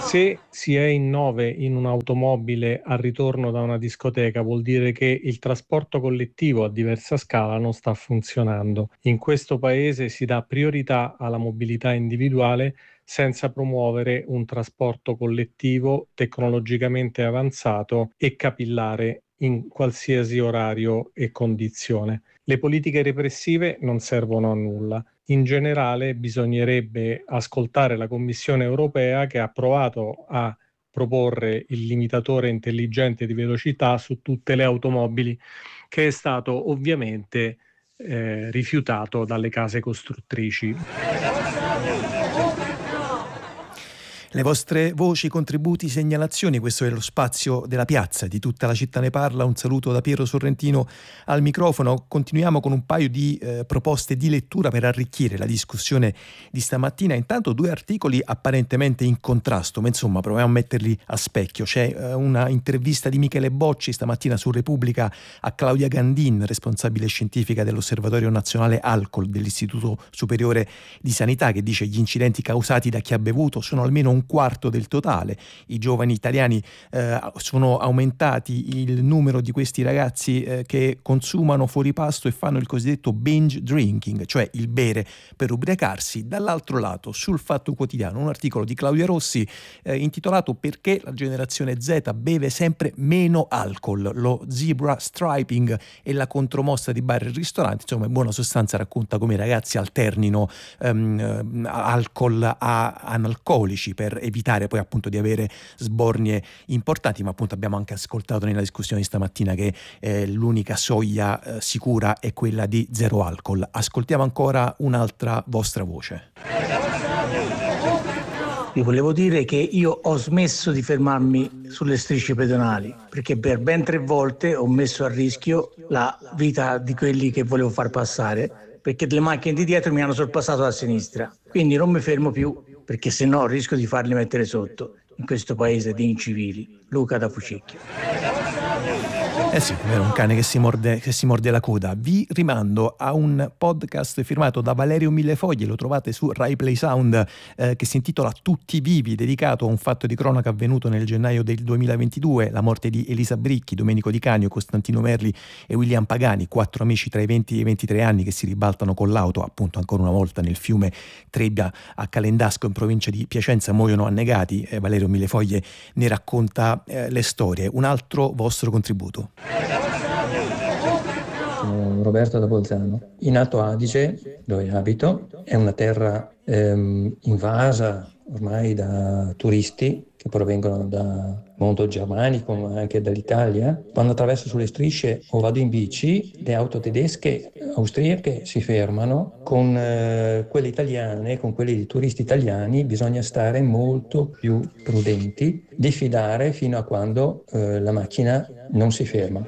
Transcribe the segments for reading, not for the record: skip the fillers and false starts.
Se si è in 9 in un'automobile al ritorno da una discoteca, vuol dire che il trasporto collettivo a diversa scala non sta funzionando. In questo paese si dà priorità alla mobilità individuale senza promuovere un trasporto collettivo tecnologicamente avanzato e capillare in qualsiasi orario e condizione. Le politiche repressive non servono a nulla. In generale bisognerebbe ascoltare la Commissione europea, che ha provato a proporre il limitatore intelligente di velocità su tutte le automobili, che è stato ovviamente rifiutato dalle case costruttrici. Le vostre voci, contributi, segnalazioni, questo è lo spazio della piazza, di tutta la città ne parla. Un saluto da Piero Sorrentino al microfono. Continuiamo con un paio di proposte di lettura per arricchire la discussione di stamattina. Intanto 2 articoli apparentemente in contrasto, ma insomma proviamo a metterli a specchio. C'è una intervista di Michele Bocci stamattina su Repubblica a Claudia Gandin, responsabile scientifica dell'Osservatorio Nazionale Alcol dell'Istituto Superiore di Sanità, che dice: gli incidenti causati da chi ha bevuto sono almeno un quarto del totale. I giovani italiani sono aumentati il numero di questi ragazzi che consumano fuori pasto e fanno il cosiddetto binge drinking, cioè il bere per ubriacarsi. Dall'altro lato, sul Fatto Quotidiano, un articolo di Claudia Rossi intitolato "Perché la generazione Z beve sempre meno alcol, lo zebra striping e la contromossa di bar e ristoranti". Insomma, in buona sostanza racconta come i ragazzi alternino alcol a analcolici per evitare poi appunto di avere sbornie importanti. Ma appunto abbiamo anche ascoltato nella discussione di stamattina che l'unica soglia sicura è quella di zero alcol. Ascoltiamo ancora un'altra vostra voce. Vi volevo dire che io ho smesso di fermarmi sulle strisce pedonali perché per ben 3 volte ho messo a rischio la vita di quelli che volevo far passare, perché le macchine di dietro mi hanno sorpassato a sinistra. Quindi non mi fermo più, perché se no rischio di farli mettere sotto in questo paese di incivili. Luca da Fucecchio. Sì, è un cane che si morde la coda. Vi rimando a un podcast firmato da Valerio Millefoglie, lo trovate su Rai Play Sound, che si intitola Tutti vivi, dedicato a un fatto di cronaca avvenuto nel gennaio del 2022, la morte di Elisa Bricchi, Domenico Di Canio, Costantino Merli e William Pagani, 4 amici tra i 20 e i 23 anni che si ribaltano con l'auto, appunto ancora una volta nel fiume Trebbia a Calendasco in provincia di Piacenza, muoiono annegati. Valerio Millefoglie ne racconta le storie. Un altro vostro contributo. Sono Roberto da Bolzano. In Alto Adige, dove abito, è una terra invasa ormai da turisti che provengono da mondo germanico ma anche dall'Italia. Quando attraverso sulle strisce o vado in bici, le auto tedesche, austriache si fermano. Con quelle italiane, con quelli di turisti italiani, bisogna stare molto più prudenti, diffidare fino a quando la macchina non si ferma.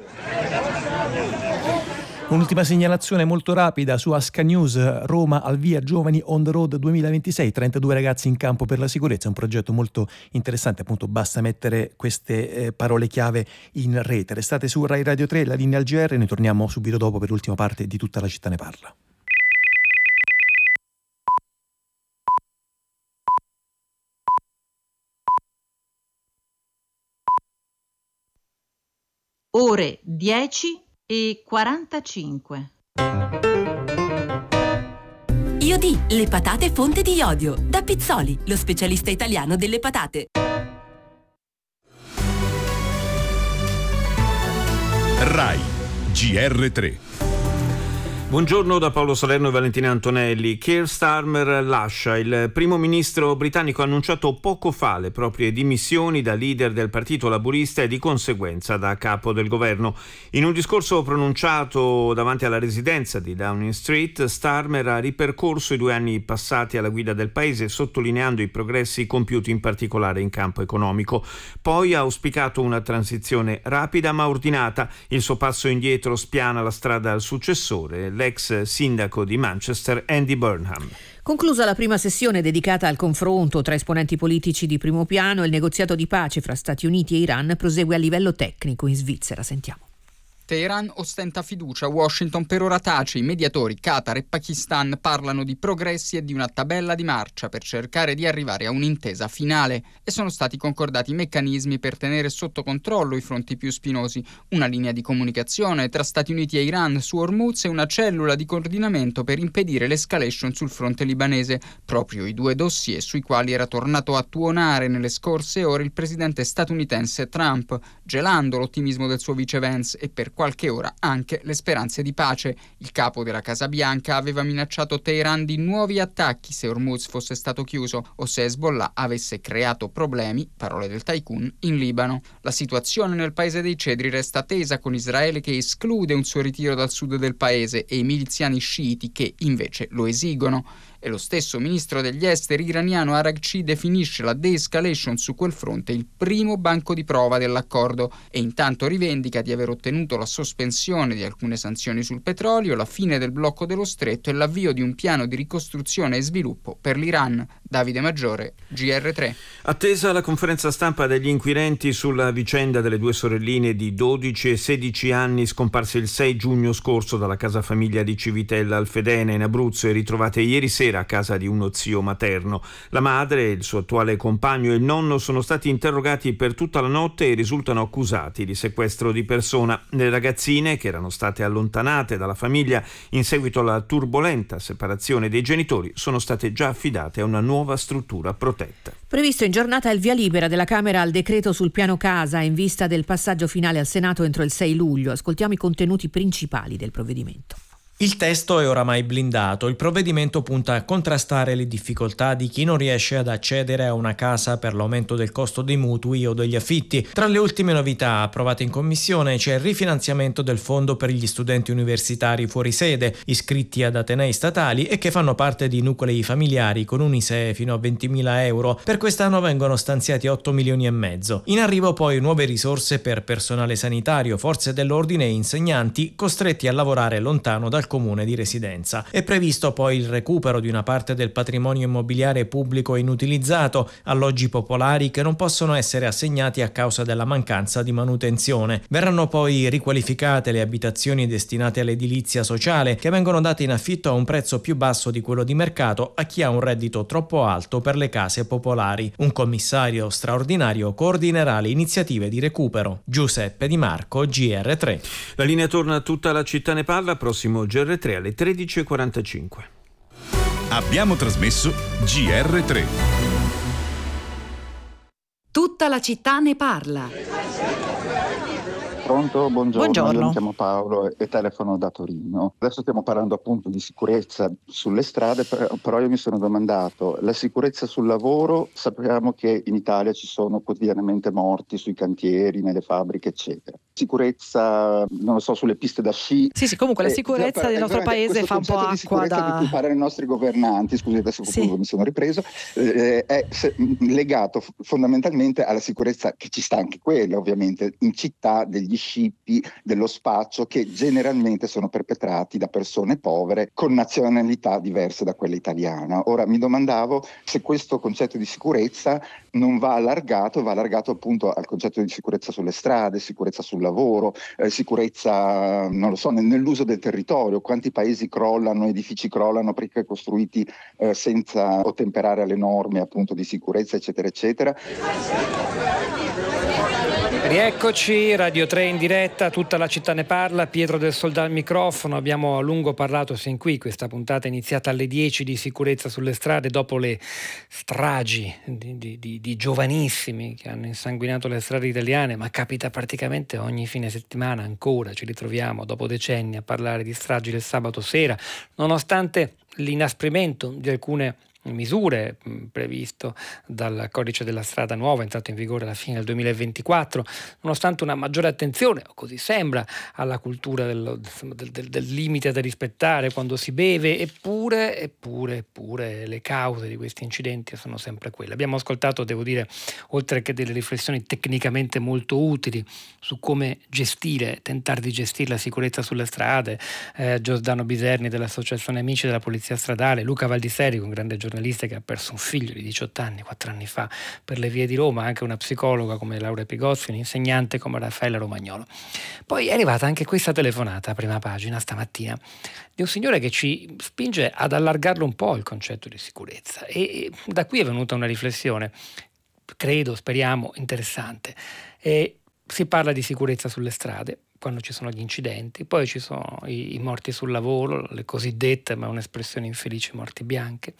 Un'ultima segnalazione molto rapida su Asca News: Roma al via Giovani on the road 2026, 32 ragazzi in campo per la sicurezza. Un progetto molto interessante, appunto basta mettere queste parole chiave in rete. Restate su Rai Radio 3, la linea al GR, ne torniamo subito dopo per l'ultima parte di Tutta la città ne parla. Ore 10:45. Iodi, le patate fonte di iodio. Da Pizzoli, lo specialista italiano delle patate. Rai GR3. Buongiorno da Paolo Salerno e Valentina Antonelli. Keir Starmer lascia. Il primo ministro britannico ha annunciato poco fa le proprie dimissioni da leader del Partito Laburista e di conseguenza da capo del governo. In un discorso pronunciato davanti alla residenza di Downing Street, Starmer ha ripercorso i 2 anni passati alla guida del paese, sottolineando i progressi compiuti in particolare in campo economico. Poi ha auspicato una transizione rapida ma ordinata. Il suo passo indietro spiana la strada al successore, l'ex sindaco di Manchester Andy Burnham. Conclusa la prima sessione dedicata al confronto tra esponenti politici di primo piano, il negoziato di pace fra Stati Uniti e Iran prosegue a livello tecnico in Svizzera. Sentiamo. Teheran ostenta fiducia, Washington per ora tace, i mediatori Qatar e Pakistan parlano di progressi e di una tabella di marcia per cercare di arrivare a un'intesa finale e sono stati concordati meccanismi per tenere sotto controllo i fronti più spinosi, una linea di comunicazione tra Stati Uniti e Iran su Hormuz e una cellula di coordinamento per impedire l'escalation sul fronte libanese, proprio i due dossier sui quali era tornato a tuonare nelle scorse ore il presidente statunitense Trump, gelando l'ottimismo del suo vice Vance e per qualche ora anche le speranze di pace. Il capo della Casa Bianca aveva minacciato Teheran di nuovi attacchi se Hormuz fosse stato chiuso o se Hezbollah avesse creato problemi, parole del tycoon, in Libano. La situazione nel paese dei cedri resta tesa, con Israele che esclude un suo ritiro dal sud del paese e i miliziani sciiti che invece lo esigono. E lo stesso ministro degli esteri iraniano Araghchi definisce la de-escalation su quel fronte il primo banco di prova dell'accordo e intanto rivendica di aver ottenuto la sospensione di alcune sanzioni sul petrolio, la fine del blocco dello stretto e l'avvio di un piano di ricostruzione e sviluppo per l'Iran. Davide Maggiore, GR3. Attesa la conferenza stampa degli inquirenti sulla vicenda delle due sorelline di 12 e 16 anni scomparse il 6 giugno scorso dalla casa famiglia di Civitella al Fedene in Abruzzo e ritrovate ieri sera a casa di uno zio materno. La madre, il suo attuale compagno e il nonno sono stati interrogati per tutta la notte e risultano accusati di sequestro di persona. Le ragazzine, che erano state allontanate dalla famiglia in seguito alla turbolenta separazione dei genitori, sono state già affidate a una nuova struttura protetta. Previsto in giornata il via libera della Camera al decreto sul piano casa in vista del passaggio finale al Senato entro il 6 luglio. Ascoltiamo i contenuti principali del provvedimento. Il testo è oramai blindato. Il provvedimento punta a contrastare le difficoltà di chi non riesce ad accedere a una casa per l'aumento del costo dei mutui o degli affitti. Tra le ultime novità approvate in commissione c'è il rifinanziamento del fondo per gli studenti universitari fuori sede, iscritti ad atenei statali e che fanno parte di nuclei familiari con un ISEE fino a 20.000 euro. Per quest'anno vengono stanziati 8 milioni e mezzo. In arrivo poi nuove risorse per personale sanitario, forze dell'ordine e insegnanti costretti a lavorare lontano dal comune di residenza. È previsto poi il recupero di una parte del patrimonio immobiliare pubblico inutilizzato, alloggi popolari che non possono essere assegnati a causa della mancanza di manutenzione. Verranno poi riqualificate le abitazioni destinate all'edilizia sociale, che vengono date in affitto a un prezzo più basso di quello di mercato a chi ha un reddito troppo alto per le case popolari. Un commissario straordinario coordinerà le iniziative di recupero. Giuseppe Di Marco, GR3. La linea torna a Tutta la città ne parla, prossimo GR3 alle 13.45. Abbiamo trasmesso GR3. Tutta la città ne parla. Pronto? Buongiorno. Buongiorno. Io mi chiamo Paolo e telefono da Torino. Adesso stiamo parlando appunto di sicurezza sulle strade, però io mi sono domandato, la sicurezza sul lavoro, sappiamo che in Italia ci sono quotidianamente morti sui cantieri, nelle fabbriche, eccetera. Sicurezza, non lo so, sulle piste da sci. Sì, comunque la sicurezza del nostro paese fa un po' acqua da... di cui parlano i nostri governanti, scusi adesso mi sono ripreso, è legato fondamentalmente alla sicurezza, che ci sta anche quella ovviamente, in città, degli scippi, dello spaccio, che generalmente sono perpetrati da persone povere con nazionalità diverse da quella italiana. Ora mi domandavo se questo concetto di sicurezza non va allargato appunto al concetto di sicurezza sulle strade, sicurezza sul lavoro, sicurezza, non lo so, nell'uso del territorio. Quanti paesi crollano, edifici crollano perché costruiti senza ottemperare alle norme appunto di sicurezza, eccetera, eccetera. Rieccoci, Radio 3 in diretta, Tutta la città ne parla, Pietro del Soldà al microfono. Abbiamo a lungo parlato sin qui, questa puntata è iniziata alle 10, di sicurezza sulle strade dopo le stragi di giovanissimi che hanno insanguinato le strade italiane, ma capita praticamente ogni fine settimana ancora, ci ritroviamo dopo decenni a parlare di stragi del sabato sera, nonostante l'inasprimento di alcune misure previsto dal codice della strada nuovo, entrato in vigore alla fine del 2024, nonostante una maggiore attenzione, o così sembra, alla cultura del limite da rispettare quando si beve, eppure le cause di questi incidenti sono sempre quelle. Abbiamo ascoltato, devo dire, oltre che delle riflessioni tecnicamente molto utili su come tentare di gestire la sicurezza sulle strade, Giordano Biserni dell'Associazione Amici della Polizia Stradale, Luca Valdiseri, un grande giornalista giornalista che ha perso un figlio di 18 anni, 4 anni fa, per le vie di Roma, anche una psicologa come Laura Pigozzi, un insegnante come Raffaella Romagnolo. Poi è arrivata anche questa telefonata a prima pagina stamattina di un signore che ci spinge ad allargarlo un po' il concetto di sicurezza, e da qui è venuta una riflessione, credo, speriamo, interessante. Si parla di sicurezza sulle strade quando ci sono gli incidenti, poi ci sono i morti sul lavoro, le cosiddette, ma è un'espressione infelice, morti bianche.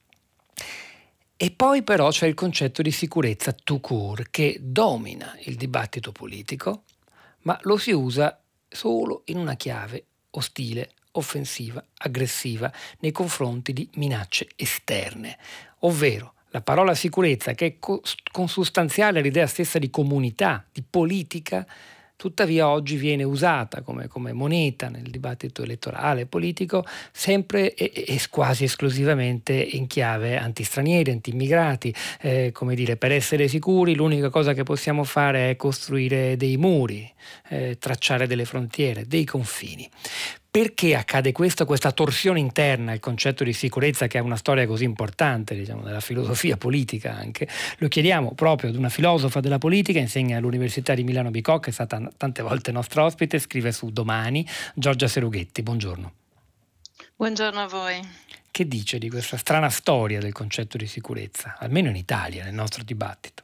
E poi però c'è il concetto di sicurezza tout court che domina il dibattito politico, ma lo si usa solo in una chiave ostile, offensiva, aggressiva nei confronti di minacce esterne, ovvero la parola sicurezza, che è consustanziale all'idea stessa di comunità, di politica, tuttavia oggi viene usata come moneta nel dibattito elettorale politico sempre e quasi esclusivamente in chiave antistranieri, anti-immigrati. Come dire, per essere sicuri l'unica cosa che possiamo fare è costruire dei muri, tracciare delle frontiere, dei confini. Perché accade questo, questa torsione interna, il concetto di sicurezza, che è una storia così importante, diciamo, della filosofia politica anche? Lo chiediamo proprio ad una filosofa della politica, insegna all'Università di Milano Bicocca, è stata tante volte nostra ospite, scrive su Domani, Giorgia Serughetti. Buongiorno. Buongiorno a voi. Che dice di questa strana storia del concetto di sicurezza, almeno in Italia, nel nostro dibattito?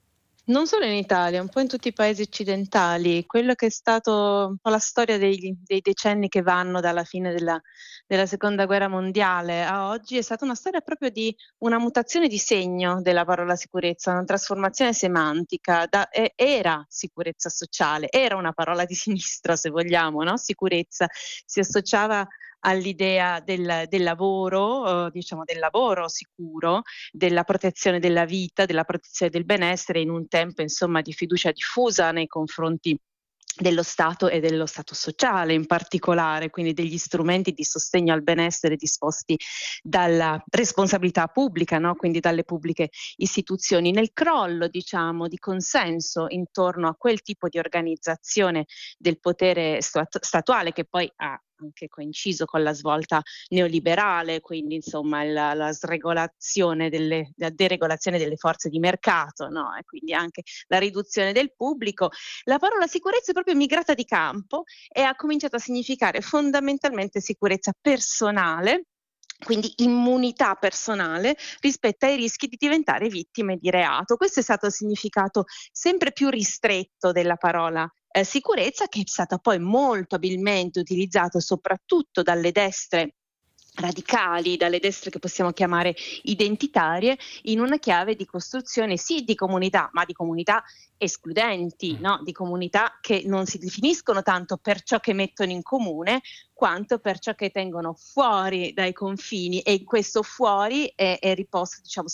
Non solo in Italia, un po' in tutti i paesi occidentali, quello che è stato un po' la storia dei decenni che vanno dalla fine della seconda guerra mondiale a oggi è stata una storia proprio di una mutazione di segno della parola sicurezza, una trasformazione semantica. Era sicurezza sociale, era una parola di sinistra se vogliamo, no? Sicurezza si associava all'idea del lavoro, diciamo del lavoro sicuro, della protezione della vita, della protezione del benessere, in un tempo insomma di fiducia diffusa nei confronti dello Stato e dello Stato sociale in particolare, quindi degli strumenti di sostegno al benessere disposti dalla responsabilità pubblica, no? Quindi dalle pubbliche istituzioni. Nel crollo, diciamo, di consenso intorno a quel tipo di organizzazione del potere statuale, che poi ha anche coinciso con la svolta neoliberale, quindi insomma la sregolazione la deregolazione delle forze di mercato, no? E quindi anche la riduzione del pubblico. La parola sicurezza è proprio migrata di campo e ha cominciato a significare fondamentalmente sicurezza personale, quindi immunità personale rispetto ai rischi di diventare vittime di reato. Questo è stato il significato sempre più ristretto della parola sicurezza, che è stata poi molto abilmente utilizzato soprattutto dalle destre radicali, dalle destre che possiamo chiamare identitarie, in una chiave di costruzione sì di comunità, ma di comunità escludenti, no? Di comunità che non si definiscono tanto per ciò che mettono in comune, quanto per ciò che tengono fuori dai confini, e in questo fuori è riposto, diciamo,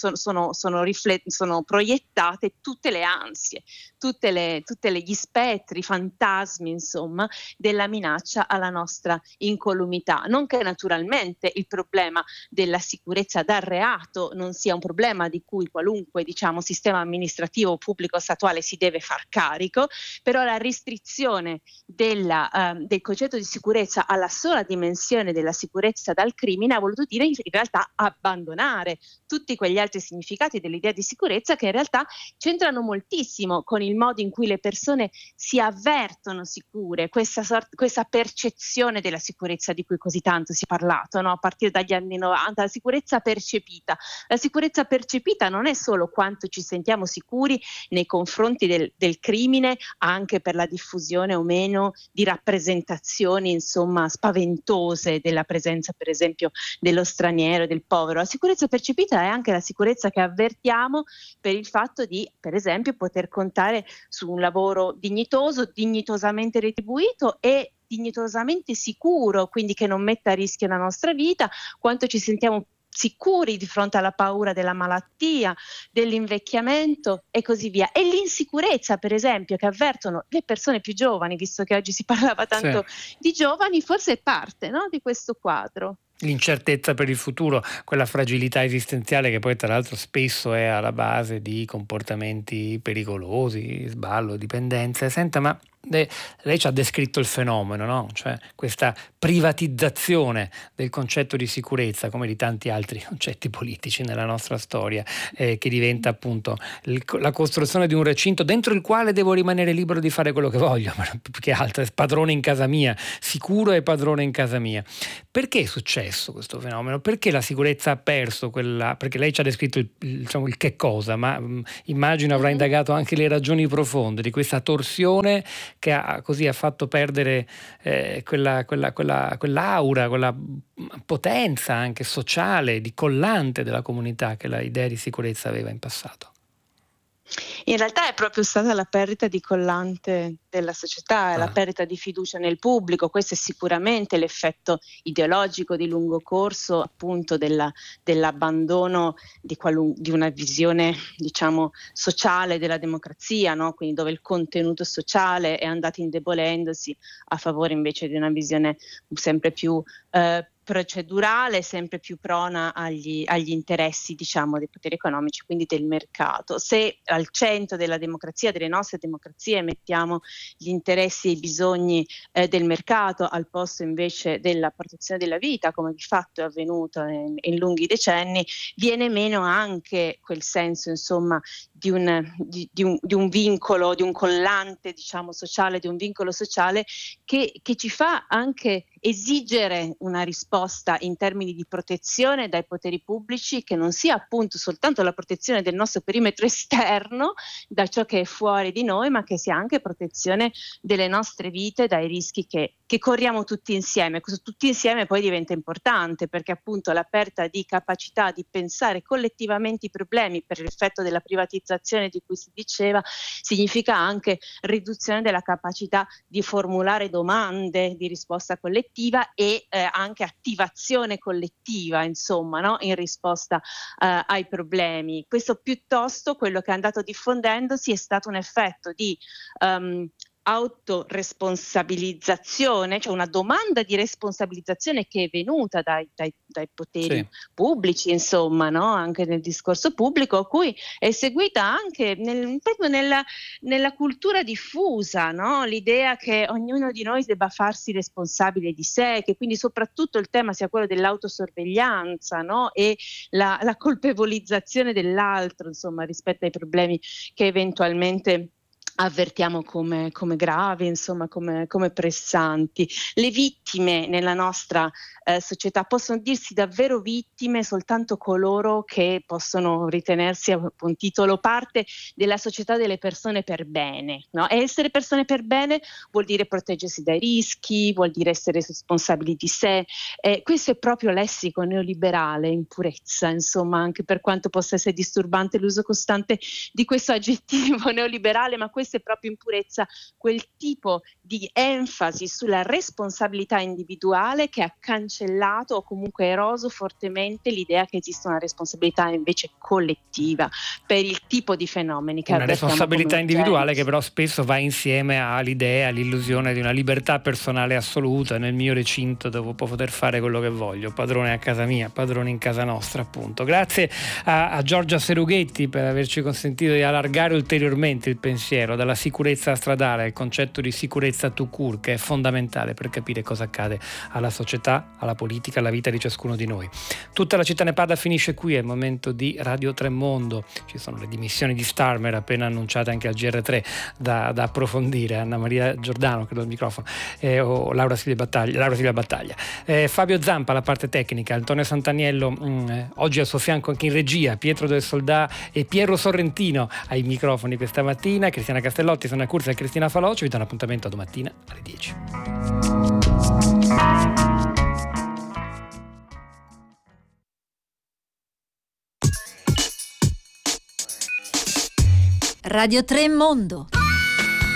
sono proiettate tutte le ansie, tutte gli spettri, i fantasmi, insomma, della minaccia alla nostra incolumità. Non che naturalmente il problema della sicurezza dal reato non sia un problema di cui qualunque, diciamo, sistema amministrativo pubblico statuale si deve far carico, però la restrizione del concetto di sicurezza alla sola dimensione della sicurezza dal crimine ha voluto dire in realtà abbandonare tutti quegli altri significati dell'idea di sicurezza, che in realtà c'entrano moltissimo con il modo in cui le persone si avvertono sicure, questa percezione della sicurezza di cui così tanto si è parlato, no? A partire dagli anni 90, la sicurezza percepita. La sicurezza percepita non è solo quanto ci sentiamo sicuri nei confronti del crimine, anche per la diffusione o meno di rappresentazioni, insomma, spaventose della presenza, per esempio, dello straniero, del povero. La sicurezza percepita è anche la sicurezza che avvertiamo per il fatto di, per esempio, poter contare su un lavoro dignitoso, dignitosamente retribuito e dignitosamente sicuro, quindi che non metta a rischio la nostra vita, quanto ci sentiamo sicuri di fronte alla paura della malattia, dell'invecchiamento e così via. E l'insicurezza, per esempio, che avvertono le persone più giovani, visto che oggi si parlava tanto di giovani, forse è parte, no, di questo quadro. L'incertezza per il futuro, quella fragilità esistenziale che poi tra l'altro spesso è alla base di comportamenti pericolosi, sballo, dipendenze. Senta, ma lei ci ha descritto il fenomeno, no? Cioè questa privatizzazione del concetto di sicurezza, come di tanti altri concetti politici nella nostra storia, che diventa appunto la costruzione di un recinto dentro il quale devo rimanere libero di fare quello che voglio, ma più che altro è padrone in casa mia, sicuro e padrone in casa mia. Perché è successo questo fenomeno? Perché la sicurezza ha perso perché lei ci ha descritto il che cosa, ma immagino avrà indagato anche le ragioni profonde di questa torsione che ha fatto perdere quell'aura, quella potenza anche sociale, di collante della comunità che l'idea di sicurezza aveva in passato. In realtà è proprio stata la perdita di collante della società, la perdita di fiducia nel pubblico. Questo è sicuramente l'effetto ideologico di lungo corso, appunto dell'abbandono di una visione, diciamo, sociale della democrazia, no? Quindi dove il contenuto sociale è andato indebolendosi a favore invece di una visione sempre più procedurale, sempre più prona agli interessi, diciamo, dei poteri economici, quindi del mercato. Se al centro della democrazia, delle nostre democrazie, mettiamo gli interessi e i bisogni del mercato al posto invece della protezione della vita, come di fatto è avvenuto in lunghi decenni, viene meno anche quel senso, insomma, di un vincolo, di un collante, diciamo, sociale, di un vincolo sociale che ci fa anche esigere una risposta in termini di protezione dai poteri pubblici, che non sia appunto soltanto la protezione del nostro perimetro esterno, da ciò che è fuori di noi, ma che sia anche protezione delle nostre vite dai rischi che corriamo tutti insieme. Questo tutti insieme poi diventa importante, perché appunto l'aperta di capacità di pensare collettivamente i problemi per l'effetto della privatizzazione di cui si diceva, significa anche riduzione della capacità di formulare domande di risposta collettiva e anche attivazione collettiva, insomma, no? In risposta ai problemi. Questo piuttosto, quello che è andato diffondendosi è stato un effetto di autoresponsabilizzazione, cioè una domanda di responsabilizzazione che è venuta dai poteri pubblici, insomma, no? Anche nel discorso pubblico, a cui è seguita anche proprio nella cultura diffusa, no? L'idea che ognuno di noi debba farsi responsabile di sé, che quindi soprattutto il tema sia quello dell'autosorveglianza, no? E la colpevolizzazione dell'altro, insomma, rispetto ai problemi che eventualmente avvertiamo come gravi, insomma, come pressanti. Le vittime nella nostra società possono dirsi davvero vittime soltanto coloro che possono ritenersi, a buon titolo, parte della società delle persone per bene, no? E essere persone per bene vuol dire proteggersi dai rischi, vuol dire essere responsabili di sé. Questo è proprio lessico neoliberale in purezza, insomma, anche per quanto possa essere disturbante l'uso costante di questo aggettivo neoliberale, ma questo è proprio in purezza quel tipo di enfasi sulla responsabilità individuale che ha cancellato o comunque eroso fortemente l'idea che esista una responsabilità invece collettiva per il tipo di fenomeni che una responsabilità individuale che però spesso va insieme all'idea, all'illusione di una libertà personale assoluta nel mio recinto dove può poter fare quello che voglio, padrone a casa mia, padrone in casa nostra, appunto. Grazie a Giorgia Serughetti per averci consentito di allargare ulteriormente il pensiero dalla sicurezza stradale al concetto di sicurezza tout court, che è fondamentale per capire cosa accade alla società, alla politica, alla vita di ciascuno di noi. Tutta la città ne parla finisce qui, è il momento di Radio Tremondo. Ci sono le dimissioni di Starmer appena annunciate anche al GR3 da approfondire, Anna Maria Giordano che do il microfono, o Laura Silvia Battaglia. Fabio Zampa alla parte tecnica, Antonio Sant'Aniello oggi al suo fianco anche in regia, Pietro del Soldà e Piero Sorrentino ai microfoni questa mattina, Cristiana Castellotti, Sonia Curza e Cristina Faloci. Vi do un appuntamento domattina alle 10. Radio Tremondo.